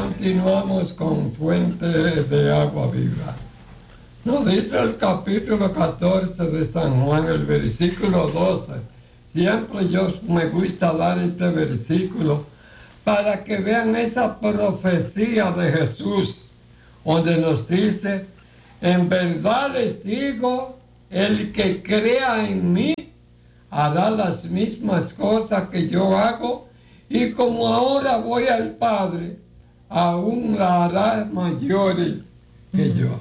Continuamos con Fuente de Agua Viva. Nos dice el capítulo 14 de San Juan, el versículo 12. Siempre yo me gusta dar este versículo para que vean esa profecía de Jesús, donde nos dice: en verdad les digo, el que crea en mí hará las mismas cosas que yo hago, y como ahora voy al Padre, aún la hará mayores que yo.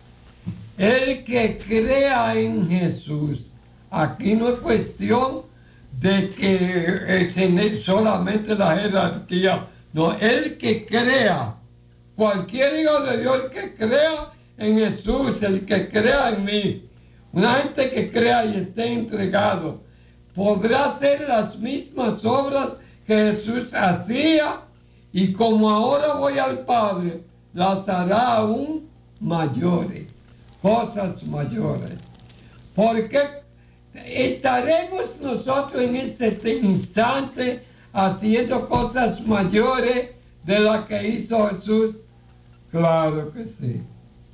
El que crea en Jesús, aquí no es cuestión de que es solamente la jerarquía, no, el que crea, cualquier hijo de Dios que crea en Jesús, el que crea en mí, una gente que crea y esté entregado, podrá hacer las mismas obras que Jesús hacía, y como ahora voy al Padre, las hará aún mayores, cosas mayores. Porque estaremos nosotros en este instante haciendo cosas mayores de las que hizo Jesús. Claro que sí.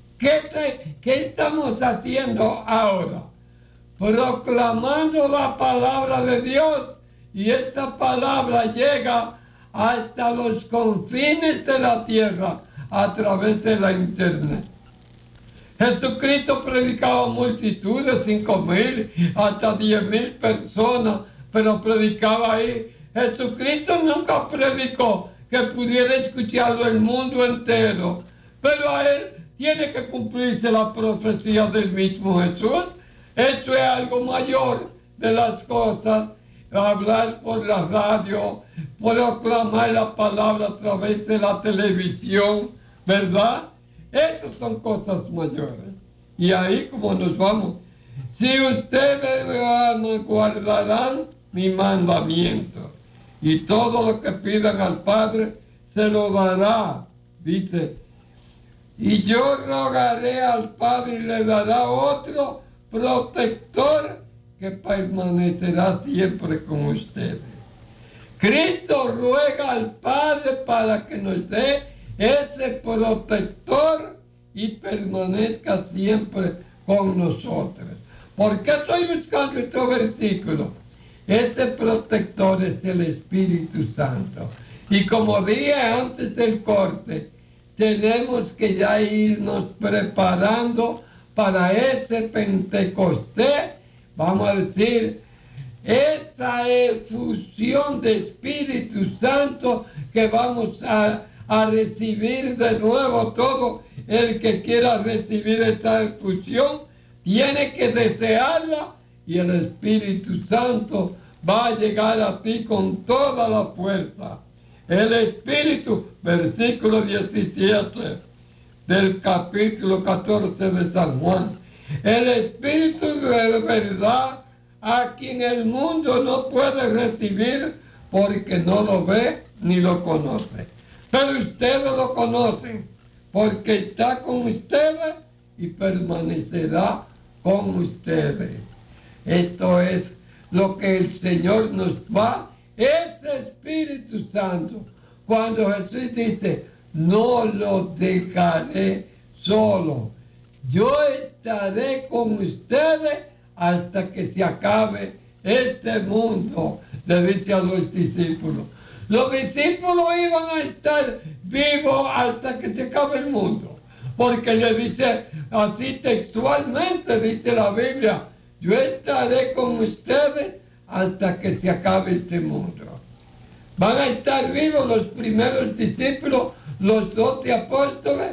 ¿Qué estamos haciendo ahora? Proclamando la palabra de Dios, y esta palabra llega hasta los confines de la tierra a través de la internet. Jesucristo predicaba a multitudes, 5,000 hasta 10,000 personas, pero predicaba ahí. Jesucristo nunca predicó que pudiera escucharlo el mundo entero, pero a él tiene que cumplirse la profecía del mismo Jesús. Eso es algo mayor de las cosas. Hablar por la radio, proclamar la palabra a través de la televisión, ¿verdad? Esas son cosas mayores. Y ahí como nos vamos. Si ustedes me aman, guardarán mi mandamiento, y todo lo que pidan al Padre se lo dará, dice. Y yo rogaré al Padre y le dará otro protector que permanecerá siempre con ustedes. Cristo ruega al Padre para que nos dé ese protector y permanezca siempre con nosotros. ¿Por qué estoy buscando este versículo? Ese protector es el Espíritu Santo. Y como dije antes del corte, tenemos que ya irnos preparando para ese Pentecostés, vamos a decir, esa efusión de Espíritu Santo que vamos a recibir de nuevo. Todo el que quiera recibir esa efusión tiene que desearla, y el Espíritu Santo va a llegar a ti con toda la fuerza. El Espíritu, versículo 17 del capítulo 14 de San Juan, el Espíritu de verdad, a quien el mundo no puede recibir porque no lo ve ni lo conoce. Pero ustedes lo conocen porque está con ustedes y permanecerá con ustedes. Esto es lo que el Señor nos va, ese Espíritu Santo. Cuando Jesús dice: no lo dejaré solo, yo estaré con ustedes hasta que se acabe este mundo, le dice a los discípulos. Los discípulos iban a estar vivos hasta que se acabe el mundo, porque le dice así textualmente, dice la Biblia: yo estaré con ustedes hasta que se acabe este mundo. ¿Van a estar vivos los primeros discípulos, los 12 apóstoles?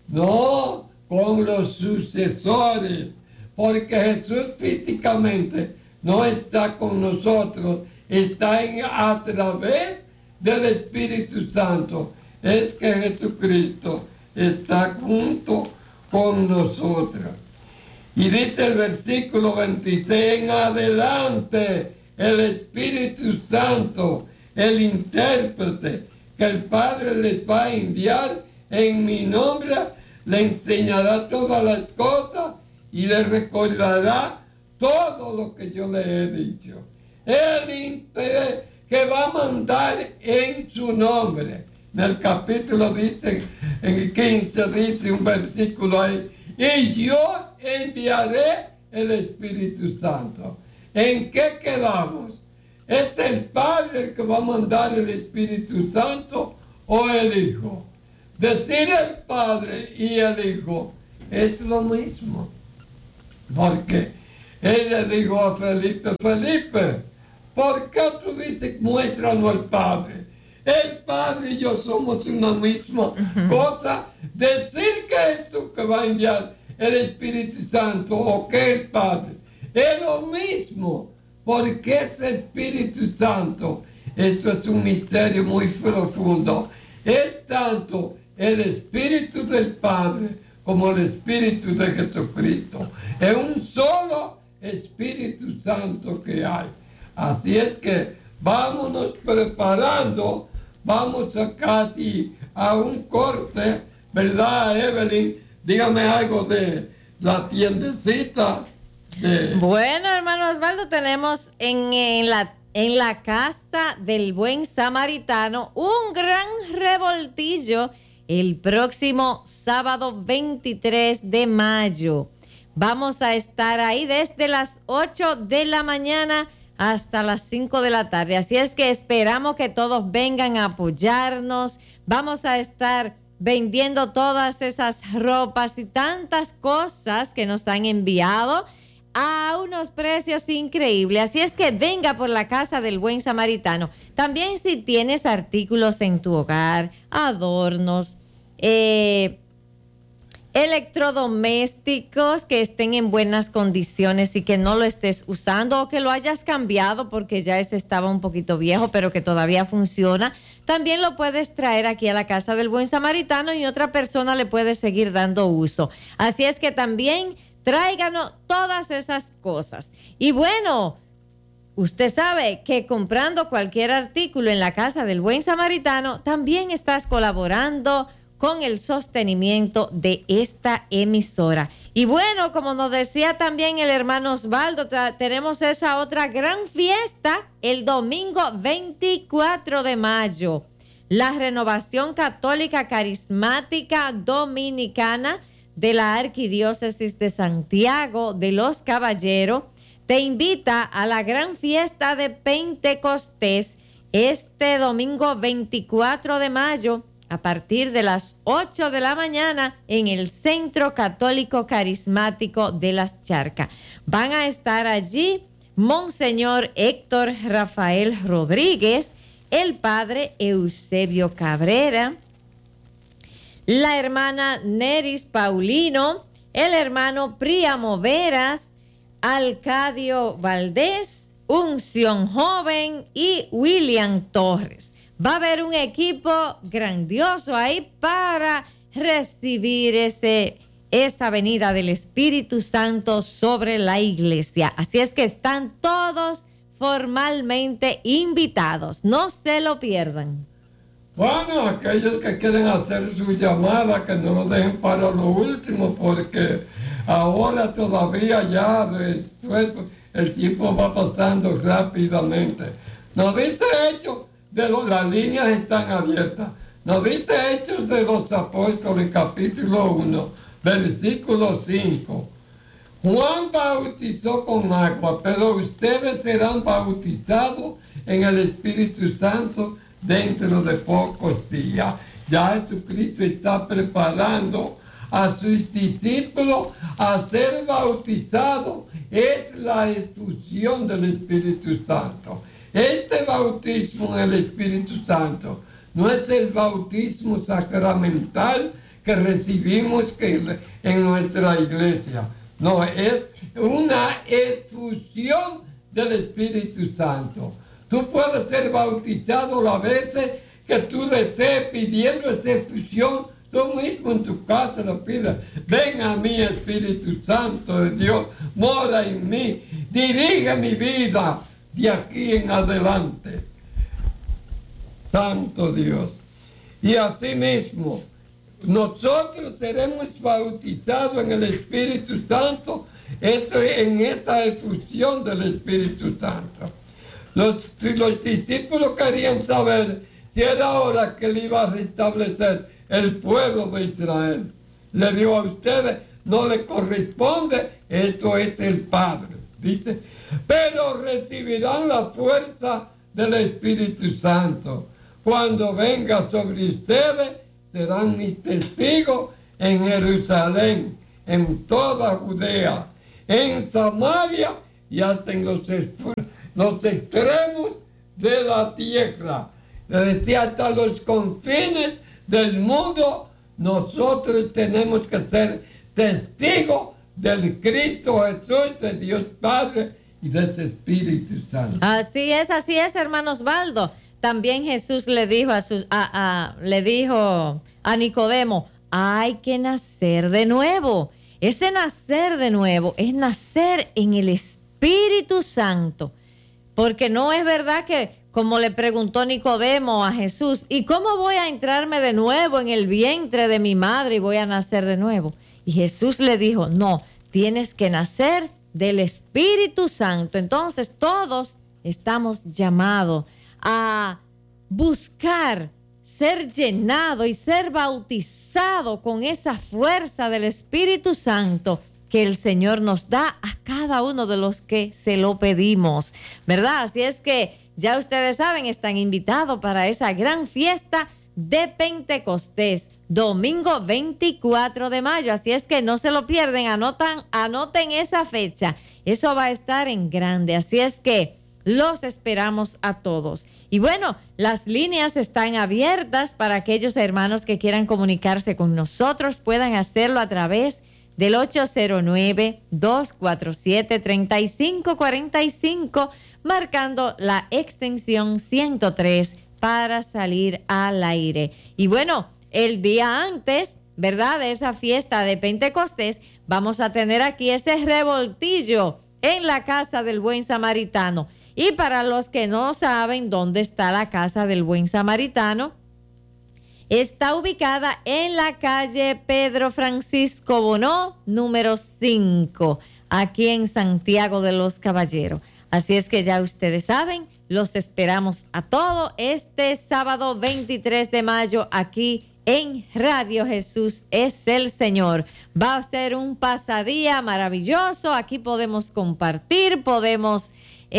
No, con los sucesores, porque Jesús físicamente no está con nosotros, está a través del Espíritu Santo. Es que Jesucristo está junto con nosotros. Y dice el versículo 26 en adelante, el Espíritu Santo, el intérprete que el Padre les va a enviar en mi nombre, le enseñará todas las cosas y le recordará todo lo que yo le he dicho. El que va a mandar en su nombre. en el capítulo dice, en el 15 dice un versículo ahí, y yo enviaré el Espíritu Santo. ¿En qué quedamos? ¿Es el Padre el que va a mandar el Espíritu Santo o el Hijo? Decir el Padre y el Hijo es lo mismo. Porque él le dijo a Felipe, Felipe, ¿por qué tú dices, muéstranos al Padre? El Padre y yo somos una misma cosa. Decir que es tú que va a enviar el Espíritu Santo o que el Padre es lo mismo. Porque ese Espíritu Santo, esto es un misterio muy profundo, es tanto el Espíritu del Padre como el Espíritu de Jesucristo. Es un solo Espíritu Santo que hay. Así es que vámonos preparando, vamos a casi a un corte, ¿verdad, Evelyn? Dígame algo de la tiendecita. Bueno, hermano Osvaldo, tenemos en la casa del Buen Samaritano un gran revoltillo el próximo sábado 23 de mayo. Vamos a estar ahí desde las 8 de la mañana hasta las 5 de la tarde. Así es que esperamos que todos vengan a apoyarnos. Vamos a estar vendiendo todas esas ropas y tantas cosas que nos han enviado a unos precios increíbles. Así es que venga por la casa del Buen Samaritano. También si tienes artículos en tu hogar, adornos, electrodomésticos que estén en buenas condiciones y que no lo estés usando o que lo hayas cambiado porque ya ese estaba un poquito viejo pero que todavía funciona, también lo puedes traer aquí a la casa del Buen Samaritano y otra persona le puede seguir dando uso. Así es que también tráiganos todas esas cosas. Y bueno, usted sabe que comprando cualquier artículo en la casa del Buen Samaritano, también estás colaborando con el sostenimiento de esta emisora. Y bueno, como nos decía también el hermano Osvaldo, tenemos esa otra gran fiesta el domingo 24 de mayo. La Renovación Católica Carismática Dominicana de la Arquidiócesis de Santiago de los Caballeros te invita a la gran fiesta de Pentecostés este domingo 24 de mayo a partir de las 8 de la mañana en el Centro Católico Carismático de las Charcas. Van a estar allí Monseñor Héctor Rafael Rodríguez, el padre Eusebio Cabrera, la hermana Neris Paulino, el hermano Príamo Veras, Alcadio Valdés, Unción Joven y William Torres. Va a haber un equipo grandioso ahí para recibir esa venida del Espíritu Santo sobre la iglesia. Así es que están todos formalmente invitados. No se lo pierdan. Bueno, aquellos que quieren hacer su llamada, que no lo dejen para lo último, porque ahora todavía ya después el tiempo va pasando rápidamente. Nos dice Hechos las líneas están abiertas. Nos dice Hechos de los Apóstoles, capítulo 1, versículo 5. Juan bautizó con agua, pero ustedes serán bautizados en el Espíritu Santo dentro de pocos días. Ya Jesucristo está preparando a sus discípulos a ser bautizados. Es la efusión del Espíritu Santo. Este bautismo en el Espíritu Santo no es el bautismo sacramental que recibimos en nuestra iglesia. No, es una efusión del Espíritu Santo. Tú puedes ser bautizado las veces que tú desees pidiendo esa efusión. Tú mismo en tu casa lo pides. Ven a mí, Espíritu Santo de Dios, mora en mí, dirige mi vida de aquí en adelante. Santo Dios. Y asimismo, nosotros seremos bautizados en el Espíritu Santo, eso en esa efusión del Espíritu Santo. Los discípulos querían saber si era hora que él iba a restablecer el pueblo de Israel. Le dijo: a ustedes no le corresponde, esto es el Padre. Dice: pero recibirán la fuerza del Espíritu Santo. Cuando venga sobre ustedes, serán mis testigos en Jerusalén, en toda Judea, en Samaria y hasta en los extremos de la tierra. Le decía, hasta los confines del mundo. Nosotros tenemos que ser testigos del Cristo Jesús, de Dios Padre y de ese Espíritu Santo. Así es, hermano Osvaldo. También Jesús le dijo a Nicodemo: hay que nacer de nuevo. Ese nacer de nuevo es nacer en el Espíritu Santo. Porque no es verdad que, como le preguntó Nicodemo a Jesús, ¿y cómo voy a entrarme de nuevo en el vientre de mi madre y voy a nacer de nuevo? Y Jesús le dijo: no, tienes que nacer del Espíritu Santo. Entonces todos estamos llamados a buscar ser llenado y ser bautizado con esa fuerza del Espíritu Santo que el Señor nos da a cada uno de los que se lo pedimos, ¿verdad? Así es que ya ustedes saben, están invitados para esa gran fiesta de Pentecostés, domingo 24 de mayo. Así es que no se lo pierden, anoten esa fecha. Eso va a estar en grande. Así es que los esperamos a todos. Y bueno, las líneas están abiertas para aquellos hermanos que quieran comunicarse con nosotros. Puedan hacerlo a través del 809-247-3545, marcando la extensión 103 para salir al aire. Y bueno, el día antes, ¿verdad?, de esa fiesta de Pentecostés, vamos a tener aquí ese revoltillo en la Casa del Buen Samaritano. Y para los que no saben dónde está la Casa del Buen Samaritano, está ubicada en la calle Pedro Francisco Bonó, número 5, aquí en Santiago de los Caballeros. Así es que ya ustedes saben, los esperamos a todos este sábado 23 de mayo aquí en Radio Jesús es el Señor. Va a ser un pasadía maravilloso. Aquí podemos compartir, podemos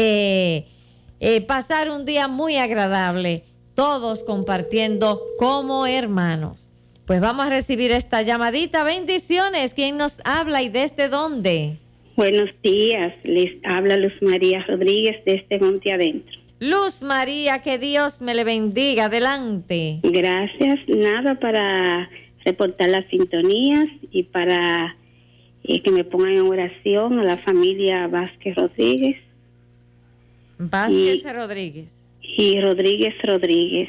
pasar un día muy agradable, todos compartiendo como hermanos. Pues vamos a recibir esta llamadita. Bendiciones. ¿Quién nos habla y desde dónde? Buenos días, les habla Luz María Rodríguez desde Monte Adentro. Luz María, que Dios me le bendiga. Adelante. Gracias. Nada, para reportar las sintonías y para que me pongan en oración a la familia Vázquez Rodríguez. Vázquez Rodríguez. Y Rodríguez Rodríguez.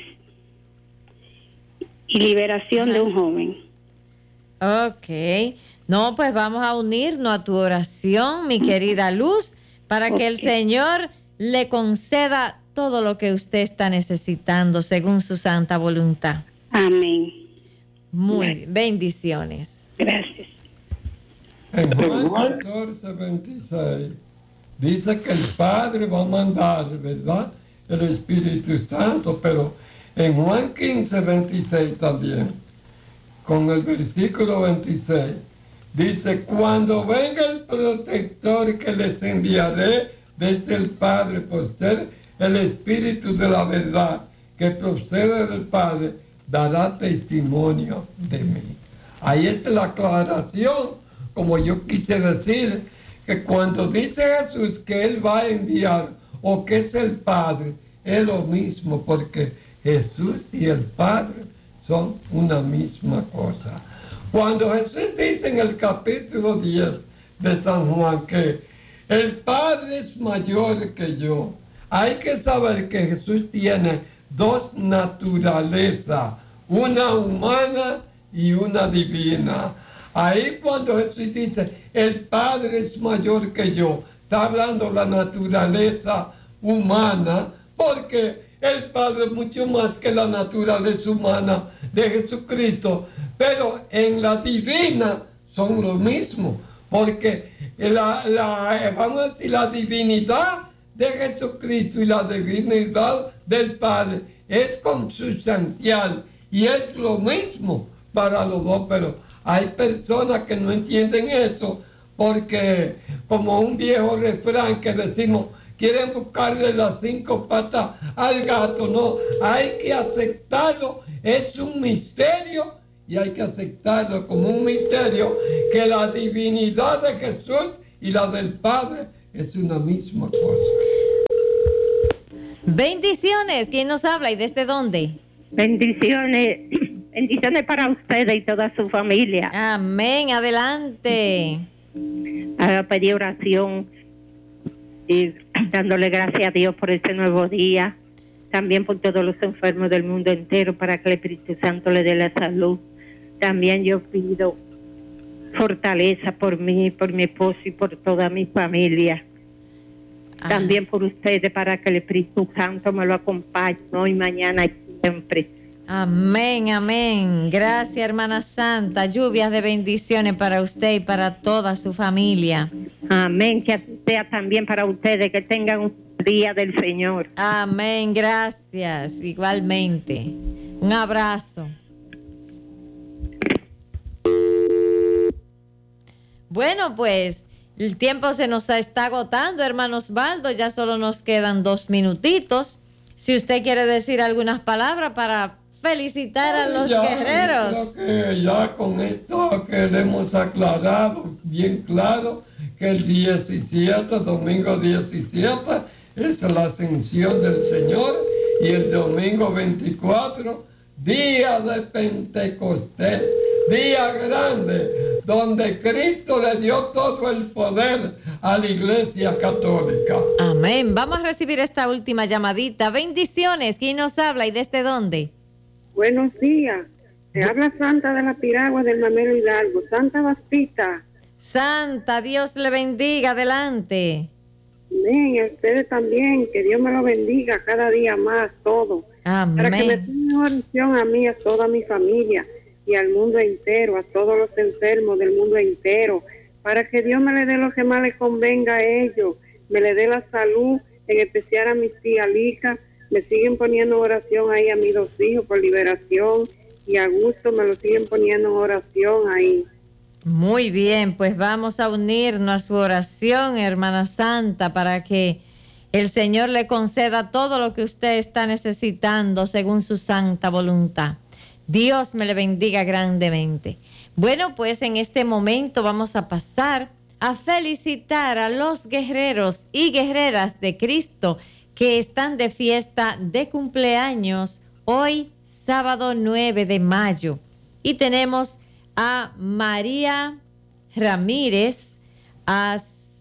Y liberación de un joven. Ok. No, pues vamos a unirnos a tu oración, mi querida Luz, para que el Señor le conceda todo lo que usted está necesitando según su santa voluntad. Amén. Muy bien. Bendiciones. Gracias. En Juan 14:26 dice que el Padre va a mandar, ¿verdad?, el Espíritu Santo, pero en Juan 15:26 también, con el versículo 26, dice: cuando venga el protector que les enviaré desde el Padre, por ser el Espíritu de la verdad que procede del Padre, dará testimonio de mí. Ahí es la aclaración, como yo quise decir, que cuando dice Jesús que Él va a enviar o que es el Padre, es lo mismo, porque Jesús y el Padre son una misma cosa. Cuando Jesús dice en el capítulo 10 de San Juan que el Padre es mayor que yo, hay que saber que Jesús tiene dos naturalezas, una humana y una divina. Ahí cuando Jesús dice el Padre es mayor que yo, está hablando de la naturaleza humana, porque el Padre es mucho más que la naturaleza humana de Jesucristo, pero en la divina son lo mismo, porque vamos a decir, la divinidad de Jesucristo y la divinidad del Padre es consustancial y es lo mismo para los dos, pero hay personas que no entienden eso porque, como un viejo refrán que decimos, quieren buscarle las 5 patas al gato. No, hay que aceptarlo, es un misterio y hay que aceptarlo como un misterio, que la divinidad de Jesús y la del Padre es una misma cosa. Bendiciones, ¿quién nos habla y desde dónde? Bendiciones, bendiciones para ustedes y toda su familia. Amén, adelante. A pedir oración y dándole gracias a Dios por este nuevo día, también por todos los enfermos del mundo entero, para que el Espíritu Santo le dé la salud. También yo pido fortaleza por mí, por mi esposo y por toda mi familia. También por ustedes, para que el Espíritu Santo me lo acompañe hoy, mañana y siempre. Amén, amén. Gracias, hermana Santa. Lluvias de bendiciones para usted y para toda su familia. Amén. Que así sea también para ustedes, que tengan un día del Señor. Amén, gracias. Igualmente. Un abrazo. Bueno, pues el tiempo se nos está agotando, hermano Osvaldo. Ya solo nos quedan 2 minutitos. Si usted quiere decir algunas palabras para felicitar a los guerreros. Creo que ya con esto que le hemos aclarado bien claro, que el 17, domingo 17, es la ascensión del Señor, y el domingo 24, día de Pentecostés, día grande, donde Cristo le dio todo el poder a la Iglesia Católica. Amén. Vamos a recibir esta última llamadita. Bendiciones. ¿Quién nos habla y desde dónde? Buenos días. Te habla Santa de la Piragua del Mamero Hidalgo. Santa Bastita. Santa, Dios le bendiga. Adelante. Amén. A ustedes también. Que Dios me lo bendiga cada día más, todo. Amén. Para que me tengan oración a mí, a toda mi familia y al mundo entero, a todos los enfermos del mundo entero, para que Dios me le dé lo que más les convenga a ellos, me le dé la salud, en especial a mis tías Lica. Me siguen poniendo oración ahí a mis 2 hijos por liberación, y a Gusto me lo siguen poniendo en oración ahí. Muy bien, pues vamos a unirnos a su oración, hermana Santa, para que el Señor le conceda todo lo que usted está necesitando según su santa voluntad. Dios me le bendiga grandemente. Bueno, pues en este momento vamos a pasar a felicitar a los guerreros y guerreras de Cristo que están de fiesta de cumpleaños hoy, sábado 9 de mayo. Y tenemos a María Ramírez, a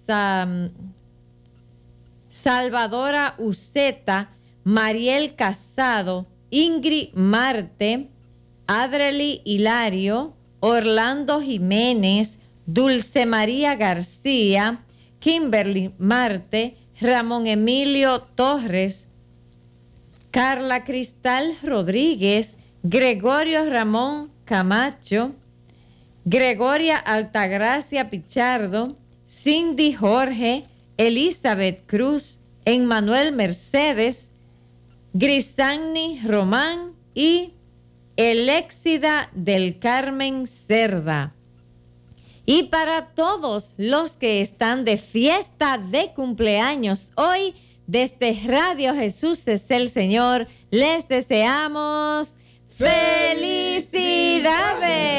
Salvadora Uceta, Mariel Casado, Ingrid Marte, Adreli Hilario, Orlando Jiménez, Dulce María García, Kimberly Marte, Ramón Emilio Torres, Carla Cristal Rodríguez, Gregorio Ramón Camacho, Gregoria Altagracia Pichardo, Cindy Jorge, Elizabeth Cruz, Emmanuel Mercedes, Grisani Román y Eléxida del Carmen Cerda. Y para todos los que están de fiesta de cumpleaños hoy, desde Radio Jesús es el Señor, les deseamos felicidades.